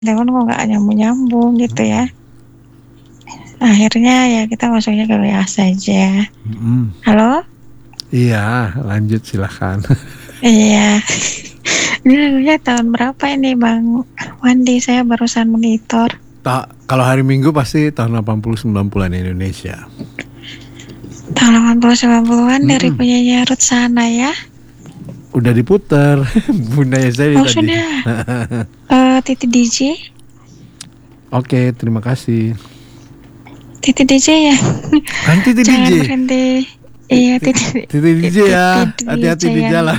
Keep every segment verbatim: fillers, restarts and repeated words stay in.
telepon kok nggak nyambung-nyambung gitu ya. Akhirnya ya kita masuknya ke W A saja. Mm-mm. Halo? Iya, lanjut silakan. Iya. Ini lagunya tahun berapa ini Bang Wandi? Saya barusan monitor. Tak, kalau hari Minggu pasti tahun delapan puluh sembilan puluhan Indonesia. Tahun delapan puluh sembilan puluhan dari Mm-mm. penyanyi Ruth Sana ya. Udah diputer. Bundanya saya Oh tadi. sudah. uh, Titi D J. Oke, terima kasih. Titi D J ya. Kan Titi Jangan D J. berhenti. Iya Titi. Titi D J ya. Hati-hati di jalan.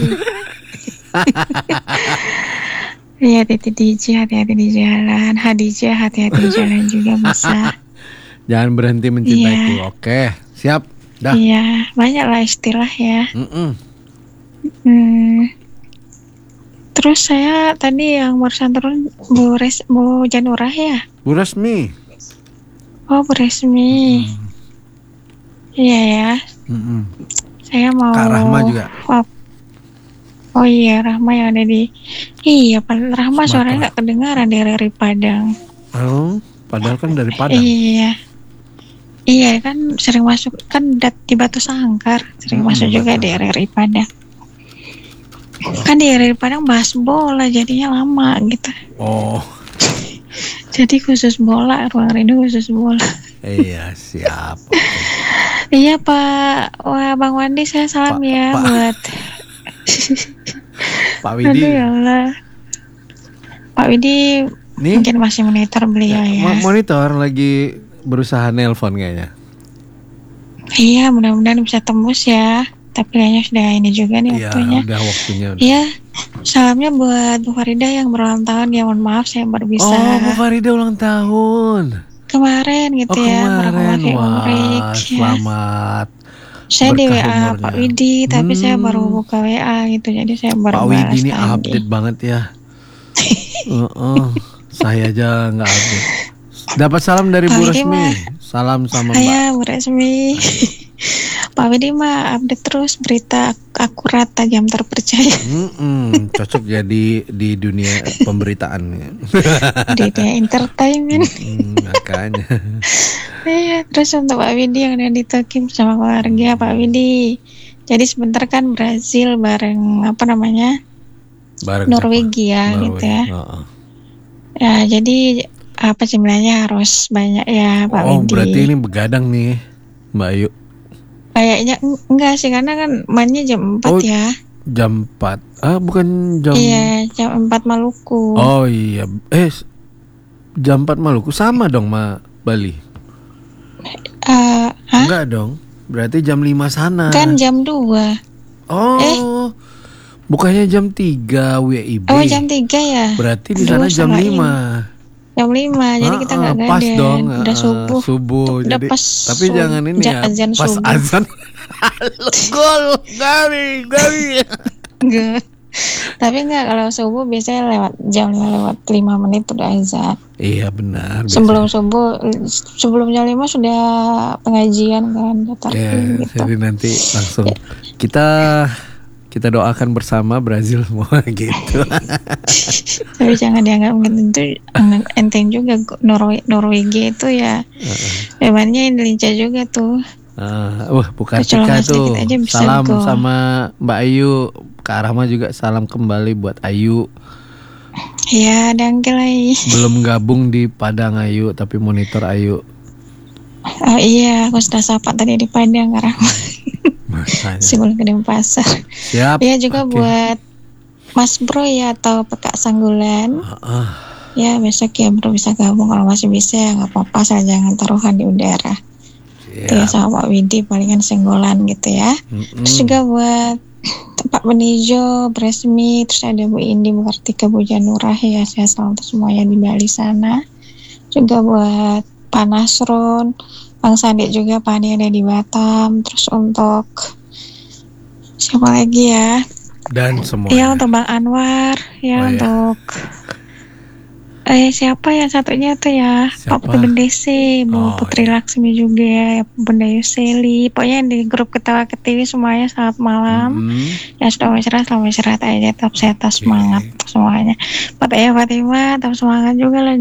Iya Titi D J, hati-hati di jalan. Hadijah, hati-hati di jalan juga bisa. Jangan berhenti mencintaiku. Iya. Oke, siap. Dah. Iya, banyak lah istilah ya. Mm-mm. Hmm. Terus saya tadi yang barusan turun Bu Res, Bu Janurah ya. Bu Resmi. Oh Bu Resmi. Mm-mm. Iya ya. Mm-mm. Saya mau. Kak Rahma juga. Oh, oh iya Rahma yang ada di. Iya, padahal Rahma Sumatera. suaranya nggak kedengaran dari dari Padang. Oh, padahal kan dari Padang. Iya. Iya kan sering masuk kan dat di Batu Sangkar sering Hmm, masuk juga betul. di R R I Padang. Kan di R R I Padang bahas bola jadinya lama gitu. Oh, Jadi khusus bola, ruang rindu khusus bola. iya siap. Iya Pak, wah Bang Wandi saya salam Pak- ya Pak- buat. Pak Aduh Widi. ya Allah. Pak Widi Nih, mungkin masih monitor beliau ya. mo- monitor lagi berusaha nelpon kayaknya. Iya mudah-mudahan bisa tembus ya. Tapi kayaknya sudah ini juga nih Iya, waktunya. udah waktunya. Udah. Iya, salamnya buat Bu Farida yang berulang tahun ya. Mohon maaf saya baru bisa Oh, Bu Farida ulang tahun. kemarin gitu Oh, ya. kemarin. Barakallahu Wah, fiik, ya. selamat. Saya di W berkah A umurnya. Pak Widi, tapi saya Hmm. baru buka W A gitu. Jadi saya baru Pak balas Widi ini tadi. update banget ya. Uh-uh, saya aja nggak update. Dapat salam dari Pak Bu Widi Resmi. mah. Salam sama Mbak. Saya Bu Resmi. Pak Widi mah update terus berita akurat, tajam, terpercaya. Mm-mm, cocok jadi di dunia pemberitaan. Di dunia entertainment. Mm, makanya. Iya, terus untuk Pak Widi yang ada di Tokyo bersama keluarga Pak Widi. Jadi sebentar kan Brazil bareng apa namanya Bareng Norwegia siapa? gitu ya. Uh-uh. Ya jadi apa jumlahnya harus banyak ya Pak Oh, Widi. berarti ini begadang nih, Mbak Ayu. Kayaknya en- enggak sih karena kan mainnya jam empat Oh, ya. Jam empat. Ah, bukan jam. Iya, jam empat Maluku. Oh iya, eh s- jam empat Maluku sama dong sama Bali. Eh, hah? Enggak dong. Berarti jam lima sana. Kan jam dua. Oh. Eh. Bukannya jam tiga W I B. Oh, jam tiga ya. Berarti di Aduh, sana jam salah lima. Jam lima. Jadi kita enggak Ah, ah, pas gaden. dong. Udah ah, subuh. Subuh. Udah Jadi, pas tapi sub- jangan ini ja- ya. azan Pas subuh. azan. Gol, Gabi, Gabi. Enggak. Tapi enggak kalau subuh biasanya lewat jam lima lewat lima menit udah azan. Iya benar. Sebelum subuh sebelum jam lima sudah pengajian kan datang Ya, gitu. jadi nanti langsung kita kita doakan bersama Brazil semua gitu. Tapi jangan dianggap itu enteng juga. Norwe Norwegia itu ya memangnya lincah juga tuh. Uh, wah, bukan Kecolongan Tika tuh. sedikit aja bisa Salam gol. sama Mbak Ayu. Kak Rahma juga salam kembali buat Ayu. Ya dangkel lagi. Belum gabung di Padang Ayu, tapi monitor Ayu. Oh iya, aku sudah sapa tadi di Padang karena Makanya. sebelum ke Denpasar. Siap. Ya juga Oke. buat Mas Bro ya atau Pekak Sanggulan. Uh, Ya besok ya Bro bisa gabung kalau masih bisa ya nggak apa-apa, asal jangan taruhan di udara. Itu ya siap. sama Pak Widi palingan senggolan gitu ya. Mm-mm. Terus juga buat Pak Benijo, Bresmi, terus ada Bu Indi, Bu Kartika, Bu Janurah ya, saya salam untuk semuanya di Bali sana. Juga buat Pak Nasron, Bang Sandi juga, Pak Andi ada di Batam. Terus untuk siapa lagi ya? Dan semua. Ya untuk Bang Anwar, ya Oh, ya. untuk Eh siapa yang satunya tuh ya? Siapa? Pak Putri Bendesi, Bu Oh, Putri iya. Laksmi juga ya, Bunda Yuseli. Pokoknya yang di grup ketawa ketiwi semuanya selamat malam. Mm-mm. Ya sudah istirahat, selamat istirahat aja, tetap sehat, tetap Oke. semangat semuanya. Buat Ayah Fatimah, tetap semangat juga lah.